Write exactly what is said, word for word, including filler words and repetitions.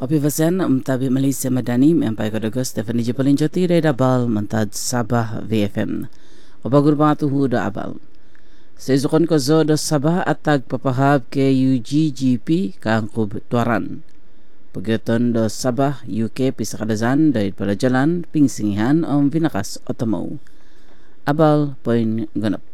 Opivasan mtabi Malaysia Madani mempai kodago Stephanie Jepalin Joti dari Dabal mentad Sabah V F M. Obagur pangatuhu da abal. Sezukon ko zo do Sabah atag papahab ke U G G P kaangkub tuaran. Pagyoton do Sabah U K pisakadazan dari pala jalan pingsingihan om vinakas otomo. Abal poin ganap.